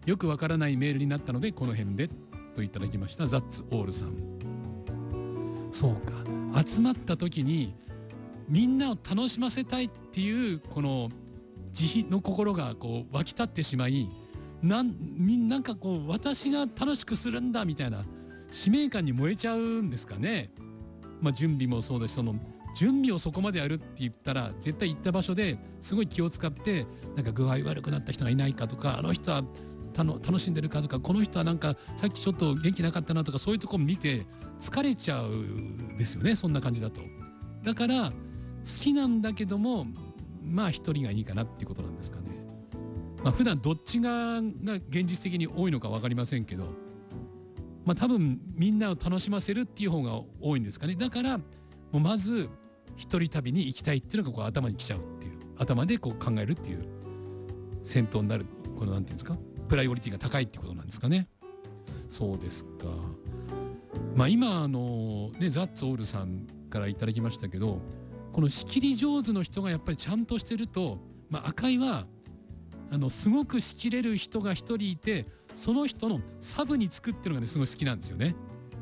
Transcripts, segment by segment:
よくわからないメールになったのでこの辺でといただきました。ザッツオールさん。そうか、集まった時にみんなを楽しませたいっていうこの慈悲の心がこう湧き立ってしまい、なんかこう私が楽しくするんだみたいな使命感に燃えちゃうんですかね。準備もそうだし、その準備をそこまでやるって言ったら絶対行った場所ですごい気を使って、なんか具合悪くなった人がいないかとか、あの人は楽しんでるかとか、この人はなんかさっきちょっと元気なかったなとか、そういうとこ見て疲れちゃうですよね、そんな感じだと。だから好きなんだけども、一人がいいかなっていうことなんですかね。普段どっちが現実的に多いのか分かりませんけど、多分みんなを楽しませるっていう方が多いんですかね。だからもうまず一人旅に行きたいっていうのがこう頭にきちゃうっていう、頭でこう考えるっていう先頭になる、このなんていうんですか、プライオリティが高いってことなんですかね。そうですか。今ザッツオールさんからいただきましたけど、この仕切り上手の人がやっぱりちゃんとしてると、赤井はすごく仕切れる人が一人いて、その人のサブにつくっていうのがねすごい好きなんですよね。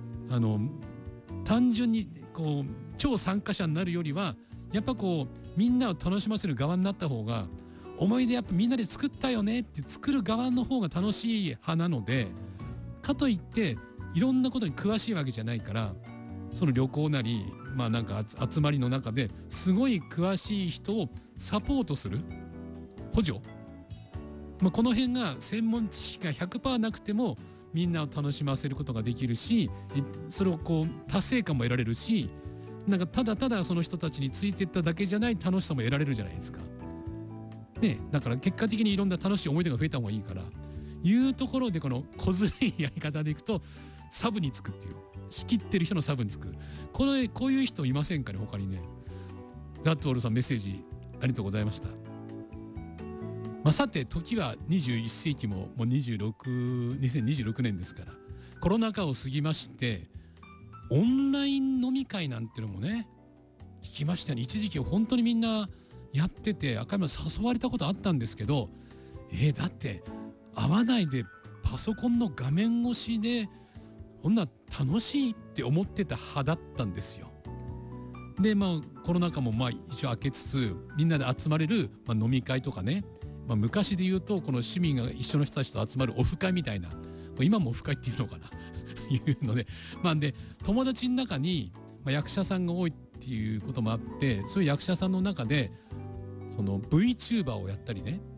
単純にこう超参加者になるよりは、やっぱこうみんなを楽しませる側になった方が、思い出やっぱみんなで作ったよねって作る側の方が楽しい派なので、かといっていろんなことに詳しいわけじゃないから、その旅行なりなんか集まりの中ですごい詳しい人をサポートする補助、この辺が専門知識が 100% なくてもみんなを楽しませることができるし、それをこう達成感も得られるし、なんかただただその人たちについていっただけじゃない楽しさも得られるじゃないですか。ね、だから結果的にいろんな楽しい思い出が増えた方がいいから、いうところでこの小ずるいやり方でいくとサブにつくっていう、仕切ってる人のサブにつく、こういう人いませんかね、他にね。ザッツオールさん、メッセージありがとうございました。さて時は21世紀もう2026年ですから、コロナ禍を過ぎましてオンライン飲み会なんてのもね聞きましたね。一時期本当にみんなやってて、赤山誘われたことあったんですけど、だって会わないでパソコンの画面越しでこんな楽しいって思ってた派だったんですよ。でコロナ禍も一応明けつつみんなで集まれる、飲み会とかね、昔で言うとこの市民が一緒の人たちと集まるオフ会みたいな、今もオフ会っていうのかないうので、で友達の中に、役者さんが多いっていうこともあって、そういう役者さんの中でその VTuber をやったりね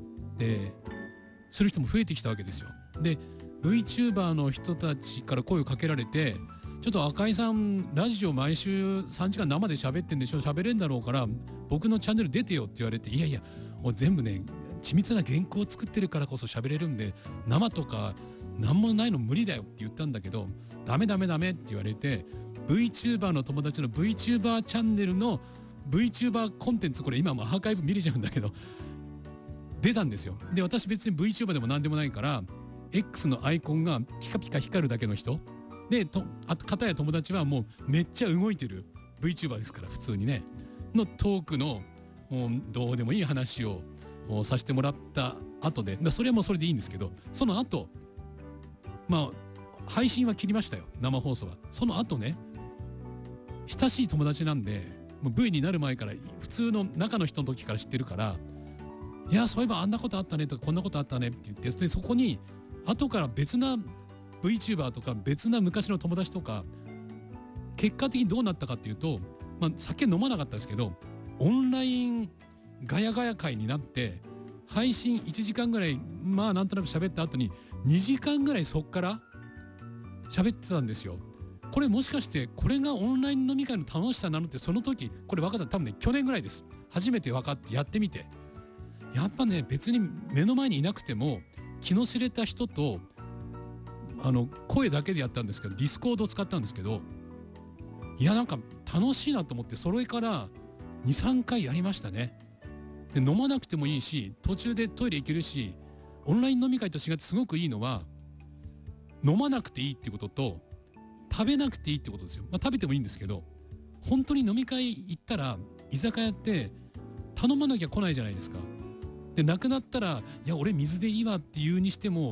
する人も増えてきたわけですよ。で VTuber の人たちから声をかけられて、ちょっと赤井さんラジオ毎週3時間生で喋ってんでしょ、喋れるんだろうから僕のチャンネル出てよって言われて、いやいやもう全部ね緻密な原稿を作ってるからこそ喋れるんで、生とか何もないの無理だよって言ったんだけど、ダメって言われて、 VTuber の友達の VTuber チャンネルの VTuber コンテンツ、これ今もアーカイブ見れちゃうんだけど出たんですよ。で私別に VTuber でも何でもないから X のアイコンがピカピカ光るだけの人で、片や友達はもうめっちゃ動いてる VTuber ですから、普通にねのトークのもうどうでもいい話をさせてもらった後で、それはもうそれでいいんですけど、その後配信は切りましたよ、生放送は。その後ね、親しい友達なんでもう V になる前から普通の中の人の時から知ってるから、いやそういえばあんなことあったねとかこんなことあったねって言って、でそこに後から別な VTuber とか別な昔の友達とか、結果的にどうなったかっていうと、酒飲まなかったですけどオンラインガヤガヤ会になって、配信1時間ぐらいなんとなく喋った後に2時間ぐらいそっから喋ってたんですよ。これもしかしてこれがオンライン飲み会の楽しさなのって、その時これ分かった多分ね去年ぐらいです。初めて分かってやってみて、やっぱね別に目の前にいなくても気の知れた人と声だけでやったんですけど、ディスコードを使ったんですけど、いやなんか楽しいなと思って、それから 2,3 回やりましたね。で飲まなくてもいいし、途中でトイレ行けるし、オンライン飲み会と違ってすごくいいのは飲まなくていいってことと食べなくていいってことですよ。食べてもいいんですけど、本当に飲み会行ったら居酒屋って頼まなきゃ来ないじゃないですか。でなくなったらいや俺水でいいわって言うにしても